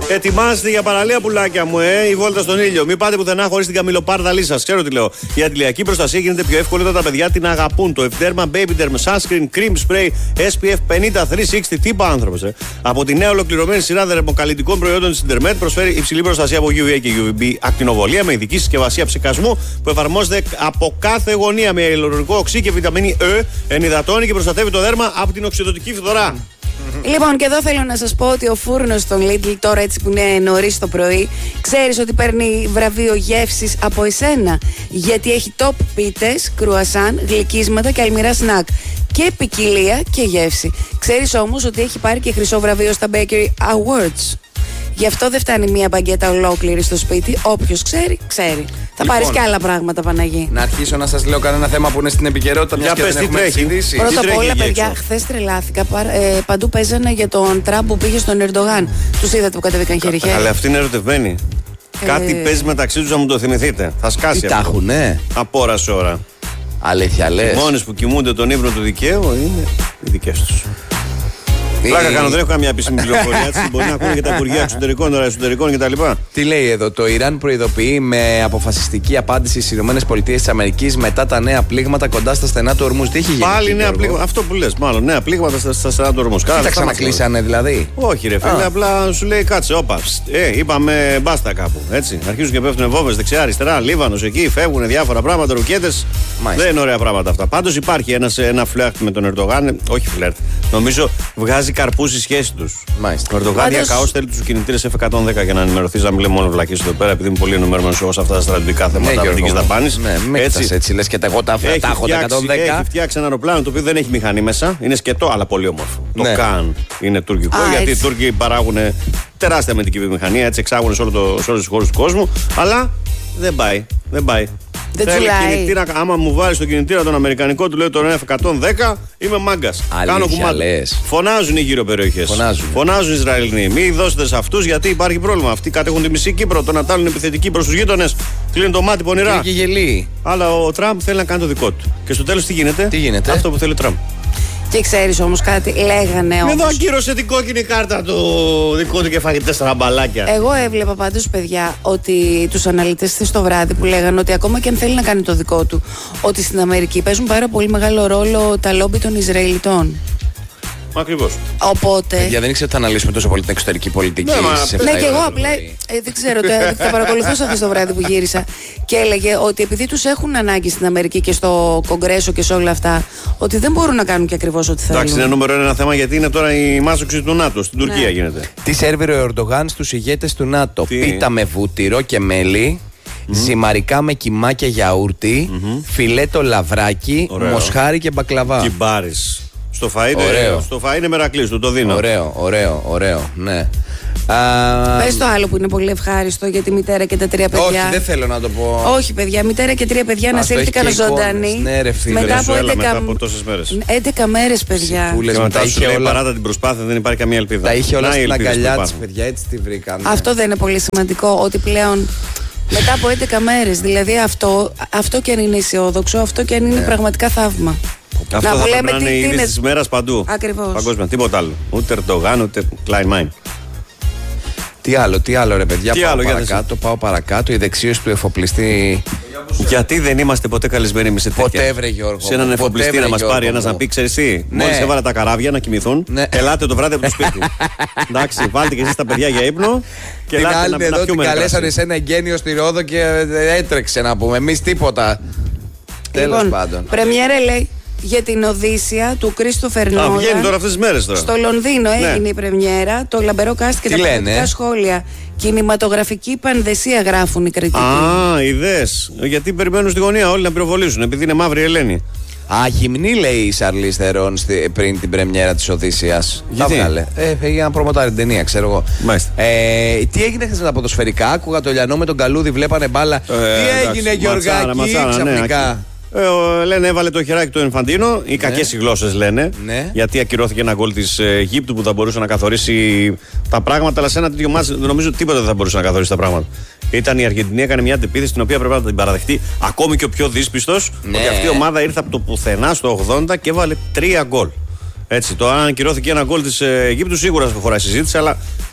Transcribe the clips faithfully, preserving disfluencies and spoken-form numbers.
Ετοιμάστε για παραλία, πουλάκια μου, ε, η βόλτα στον ήλιο. Μην πάτε πουθενά χωρίς την καμιλοπάρδαλή σας. Ξέρω τι λέω. Η αντιλιακή προστασία γίνεται πιο εύκολη όταν τα παιδιά την αγαπούν. Το Ευτέρμα Baby Derm Sunscreen Cream Spray ες πι εφ πενήντα τριακόσια εξήντα. Τι είπα άνθρωπος, ε. Από τη νέα ολοκληρωμένη σειρά δερμοκαλλιτικών προϊόντων της Intermed προσφέρει υψηλή προστασία από γιου βι έι και γιου βι μπι ακτινοβολία με ειδική συσκευασία ψεκασμού που εφαρμόζεται από κάθε γωνία με υαλουρονικό οξύ και βιταμίνη Ε, ενυδατώνει και προστατεύει το δέρμα από την οξυδοτική φθορά. Λοιπόν, και εδώ θέλω να σας πω ότι ο φούρνος των Lidl, τώρα έτσι που είναι νωρίς το πρωί, ξέρεις ότι παίρνει βραβείο γεύσης από εσένα. Γιατί έχει top πίτες, κρουασάν, γλυκίσματα και αλμυρά σνακ. Και ποικιλία και γεύση. Ξέρεις όμως ότι έχει πάρει και χρυσό βραβείο στα Bakery Awards. Γι' αυτό δεν φτάνει μία μπαγκέτα ολόκληρη στο σπίτι. Όποιος ξέρει, ξέρει. Θα Λοιπόν, πάρεις και άλλα πράγματα, Παναγί. Να αρχίσω να σας λέω κανένα θέμα που είναι στην επικαιρότητα, μια και πες, δεν τι έχουμε τρέχει. συνδύσει. Πρώτα απ' όλα, παιδιά, έξω? χθες τρελάθηκα. Παρα- ε, παντού παίζανε για τον Τραμπ που πήγε στον Ερντογάν. Τους είδατε που κατεβήκαν χέρι-χέρι. Αλλά αυτή είναι ερωτευμένη. Ε... Κάτι παίζει μεταξύ τους να μου το θυμηθείτε. Θα σκάσει Τι τα αυτό. έχουνε. Από ώρα σε ώρα. Αλήθεια λες. Οι μόνες που κοιμούνται τον ύπνο του δικαίου είναι οι δικές τους. Τι- Πλάκα κάνω, δεν έχω καμία επίσημη πληροφορία. Έτσι, μπορεί να ακούνε και τα Υπουργεία Εξωτερικών, τώρα Εσωτερικών κτλ. Τι λέει εδώ, το Ιράν προειδοποιεί με αποφασιστική απάντηση στις ΗΠΑ μετά τα νέα πλήγματα κοντά στα στενά του Ορμούζ. Τι έχει γίνει? Πάλι εκεί, νέα Γιώργο? πλήγματα. Αυτό που λες, μάλλον. Νέα πλήγματα στα, στα στενά του Ορμούζ. Τι τα ξανακλείσανε δηλαδή? Όχι, ρε φίλε, Α. απλά σου λέει κάτσε, όπα. Ε, είπαμε μπάστα κάπου. Έτσι. Αρχίζουν και πέφτουν βόμβες δεξιά, αριστερά, Λίβανος εκεί, φεύγουν διάφορα πράγματα, ρουκέτες. Μάλιστα. Δεν είναι ωραία πράγματα αυτά. Πάντως υπάρχει ένας, ένα φλερτ με τον Ερντογάν. Όχι φλερτ. Νομίζω βγάζει καρπούς η σχέση τους. Μάλιστα. Ο Ερντογάν Πάντως- διακαώς θέλει τους κινητήρες εφ εκατόν δέκα για να ενημερωθείς, να μην λέμε μόνο βλακίες εδώ πέρα, επειδή είμαι πολύ ενημερωμένος εγώ σε αυτά τα στρατιωτικά θέματα Γιώργο αμυντικής μου. δαπάνης. Ναι, με έτσι. έτσι λες και τα εγώ τα τα Έχει έχω τα φτιάξει, εκατόν δέκα. έχει φτιάξει ένα αεροπλάνο το οποίο δεν έχει μηχανή μέσα. Είναι σκετό, αλλά πολύ όμορφο. Ναι. Το Καν είναι τουρκικό, Α, γιατί έτσι. οι Τούρκοι παράγουν τεράστια αμυντική βιομηχανία, έτσι εξάγουν σε, όλο το, σε όλους τους χώρους του κόσμου. Αλλά δεν πάει. Δεν πάει. Δεν Θέλει τσουλάει. κινητήρα, άμα μου βάλει το κινητήρα τον αμερικανικό, του λέει τον εφ εκατόν δέκα, είμαι μάγκας. Αλήθεια Κάνω κουμάντα. λες? Φωνάζουν οι γύρω περιοχές. Φωνάζουν. Φωνάζουν οι Ισραηλινοί. Μην δώσετε σε αυτούς γιατί υπάρχει πρόβλημα. Αυτοί κατέχουν τη μισή Κύπρο. Το Νατάλ είναι επιθετικοί προς τους γείτονες. Κλείνουν το μάτι πονηρά. Και γελί. Αλλά ο Τραμπ θέλει να κάνει το δικό του. Και στο τέλος τι γίνεται? Τι γίνεται? Αυτό που θέλει ο Τραμπ. Και ξέρεις όμως κάτι, λέγανε Εδώ όμως. ακύρωσε την κόκκινη κάρτα του δικού του και φάγει τέσσερα μπαλάκια. Εγώ έβλεπα πάντως, παιδιά, ότι τους αναλυτές χθες το βράδυ που λέγανε ότι ακόμα και αν θέλει να κάνει το δικό του, ότι στην Αμερική παίζουν πάρα πολύ μεγάλο ρόλο τα λόμπι των Ισραηλιτών. Ακριβώς. Οπότε. Για δεν ήξερα ότι θα αναλύσουμε τόσο πολύ την εξωτερική πολιτική. Ναι, μα- σε Ναι, εφτά και εγώ ώρα απλά. δηλαδή. Ε, δεν ξέρω, το, τα παρακολουθούσα χθες το βράδυ που γύρισα. Και έλεγε ότι επειδή τους έχουν ανάγκη στην Αμερική και στο Κογκρέσο και σε όλα αυτά, ότι δεν μπορούν να κάνουν και ακριβώς ό,τι θέλουν. Εντάξει, είναι νούμερο ένα θέμα γιατί είναι τώρα η μάσοξη του ΝΑΤΟ. Στην Τουρκία Ναι. γίνεται. Τι σερβίρε ο Ερντογάν στους ηγέτες του ΝΑΤΟ? Τι? Πίτα με βούτυρο και μέλι, ζυμαρικά με κιμά και γιαούρτι, φιλέτο λαβράκι, Ωραίο. μοσχάρι και μπακλαβά. Κυμπάρης. Στο φαΐ είναι, Ωραίο. στο φαΐ είναι μερακλής, του το δίνω. Ωραίο, ωραίο, ωραίο, ναι. Α, Πες το άλλο που είναι πολύ ευχάριστο για τη μητέρα και τα τρία παιδιά. όχι, δεν θέλω να το πω. Όχι, παιδιά, μητέρα και τρία παιδιά να Αυτό έχει σύρθηκαν και εικόνες. ζωντανοί. Ναι, ρε φίλε. μετά, από Βενεζουέλα, έντεκα... μετά από τόσες μέρες. έντεκα μέρες, παιδιά. Που λες, Και μετά μετά σου είχε λέει όλα, παράτα την προσπάθεια, δεν υπάρχει καμία ελπίδα. τα είχε όλα Να οι στην ελπίδες που αγκαλιά της, υπάρχουν. παιδιά, έτσι τη βρήκαν. Αυτό δεν είναι πολύ σημαντικό, ότι πλέον μετά από έντεκα μέρες, δηλαδή αυτό, αυτό και αν είναι αισιόδοξο, αυτό και αν είναι πραγματικά θαύμα. Αυτό θα βλέπουμε πρέπει να τι- είναι η τι είδηση είναι- της μέρας παντού. Ακριβώς. Παγκόσμια, τίποτα άλλο. Ούτε Ερντογάν, ούτε Klein Mind. Τι άλλο, τι άλλο, ρε παιδιά, Τι πάω άλλο, για δες. παρακάτω, πάω παρακάτω. Η δεξίωση του εφοπλιστή. Γιατί δεν είμαστε ποτέ καλεσμένοι εμείς σε τέτοια. Ποτέ, βρε Γιώργο. Σε έναν μου, ποτέ, εφοπλιστή βρε, να μας Γιώργο πάρει ένας μου. να πει: Ξέρεις τι, Ναι. μόλις έβαλα τα καράβια να κοιμηθούν, Ναι. ελάτε το βράδυ από το σπίτι. Εντάξει, βάλτε και εσείς τα παιδιά για ύπνο και Την ελάτε άλλη να, να εδώ την πιούμε καλέσανε κρασί. σε ένα εγγένειο στη Ρόδο και ε, έτρεξε να πούμε. Εμείς τίποτα. Τέλος Λοιπόν, πάντων. πρεμιέρα λέει για την Οδύσσια του Κρίστοφερ Α, βγαίνει Νόλαν. τώρα αυτές τις μέρες τώρα. Στο Λονδίνο Ναι. έγινε η πρεμιέρα, το λαμπερό cast και Τι τα λένε, πραγματικά ε? σχόλια. Κινηματογραφική πανδεσία γράφουν οι κριτικοί. Α, ιδέες. Γιατί περιμένουν στη γωνία όλοι να πυροβολήσουν, επειδή είναι μαύρη Ελένη. Α, γυμνή λέει η Σαρλί Θερόν στη- πριν την πρεμιέρα της Οδύσσιας. Γιατί? Τα βγάλε. Ε, για να προμοτάρει την ταινία, ξέρω εγώ. Μάλιστα. Ε, τι έγινε χθες με τα ποδοσφαιρικά? Άκουγα το Λιανό με τον Καλούδη, βλέπανε μπάλα. τι εντάξει, έγινε, ματσάρα, Γιωργάκη, ματσάρα, ναι, ξαφνικά. Ε, ο, λένε έβαλε το χεράκι του Εμφαντίνο. Οι κακές οι γλώσσες λένε. Ναι. Γιατί ακυρώθηκε ένα γκολ της ε, Αιγύπτου που θα μπορούσε να καθορίσει τα πράγματα. Αλλά σε ένα τέτοιο μάτς νομίζω τίποτα δεν θα μπορούσε να καθορίσει τα πράγματα. Ήταν η Αργεντινή, έκανε μια αντεπίθεση την οποία πρέπει να την παραδεχτεί ακόμη και ο πιο δύσπιστος. Ναι. Ότι αυτή η ομάδα ήρθε από το πουθενά στο ογδόντα και έβαλε τρία γκολ. Έτσι, το αν ακυρώθηκε ένα γκολ της ε, Αιγύπτου σίγουρα θα χωράει συζήτηση, αλλά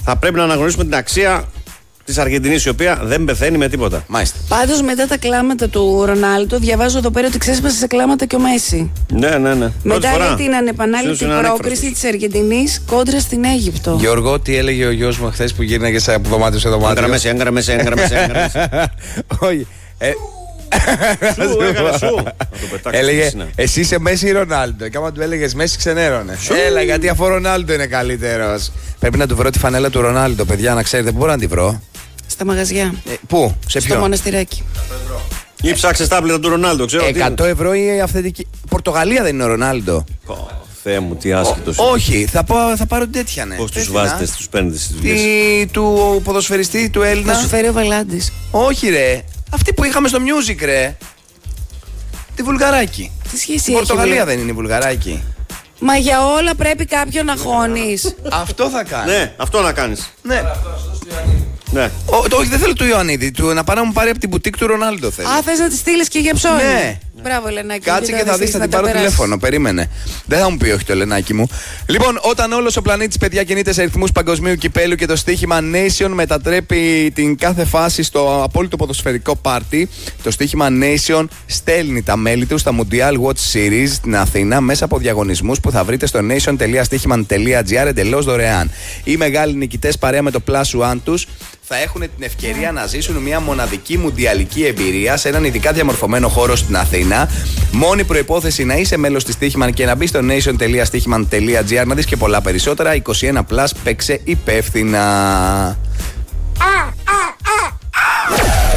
θα πρέπει να αναγνωρίσουμε την αξία της Αργεντινής, η οποία δεν πεθαίνει με τίποτα. Μάλιστα. Πάντως μετά τα κλάματα του Ρονάλντο, διαβάζω εδώ πέρα ότι ξέσπασε σε κλάματα και ο Μέση. Ναι, ναι, ναι. Μετά για την ανεπανάληπτη πρόκριση της Αργεντινής κόντρα στην Αίγυπτο. Γιώργο, τι έλεγε ο γιος μου χθες που γύρναγε από δωμάτιο σε δωμάτιο? Έγκρα Μέση, έγκρα Μέση, έγκρα Μέση. Όχι. Σου, έκανα σου. Έλεγε, εσύ είσαι Μέση ή Ρονάλντο. Και άμα του έλεγε Μέση, ξενέρωνε. Έλα, γιατί αφού ο Ρονάλντο είναι καλύτερος. Πρέπει να του βρω τη φανέλα του Ρονάλντο, παιδιά, να ξέρετε. Πού μπορώ να τη βρω? Στα μαγαζιά. Ε, πού, σε ποιο? Στο μοναστηράκι. Ή ψάξε τα άπλυτα του Ρονάλντο, ξέρω. εκατό ευρώ ή αυθεντική. Πορτογαλία δεν είναι ο Ρονάλντο? Θεέ μου, τι άσχετος. Όχι, θα, πάω, θα πάρω τέτοια, ναι. Πώς τους βάζετε, τους παίρνετε στις δουλειές? Του ποδοσφαιριστή, του Έλληνα. Θα σου φέρει ο Βαλάντης. Όχι, ρε. Αυτή που είχαμε στο music, ρε. Τη Βουλγαράκη. Τι σχέση έχει? Η Πορτογαλία δεν είναι η Βουλγαράκη? Μα για όλα πρέπει κάποιον να χώνεις. Αυτό θα κάνει. Ναι, αυτό να κάνεις. Ναι. Ναι. Ο, το, όχι, δεν θέλω του Ιωαννίδη. Του, να πάει να μου πάρει από την μπουτίκ του Ρονάλντο θέλει. Α, θες να τη στείλεις και για ψώνι? Ναι. Μπράβο, Λενάκη. Κάτσε και θα δεις, θα την πάρω τηλέφωνο. Περίμενε. Δεν θα μου πει όχι το Λενάκη μου. Λοιπόν, όταν όλος ο πλανήτης, παιδιά, κινείται σε ρυθμούς παγκοσμίου κυπέλου και το στοίχημα Nation μετατρέπει την κάθε φάση στο απόλυτο ποδοσφαιρικό πάρτι, το στοίχημα Nation στέλνει τα μέλη του στα Mundial Watch Series στην Αθήνα μέσα από διαγωνισμούς που θα βρείτε στο nation τελεία στοίχημα τελεία τζι άρ εντελώς δωρεάν. Οι μεγάλοι νικητές παρέα με το Plus One τους θα έχουν την ευκαιρία να ζήσουν μια μοναδική μουντιαλική εμπειρία σε έναν ειδικά διαμορφωμένο χώρο στην Αθήνα. Μόνη προϋπόθεση να είσαι μέλος της Στοίχημαν και να μπει στο nation τελεία στοίχημαν τελεία τζι άρ να δεις και πολλά περισσότερα. είκοσι ένα συν, παίξε υπεύθυνα.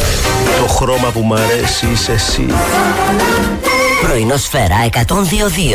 Το χρώμα που μ' αρέσει είσαι εσύ. Πρωινό Σφαίρα εκατόν δύο δύο.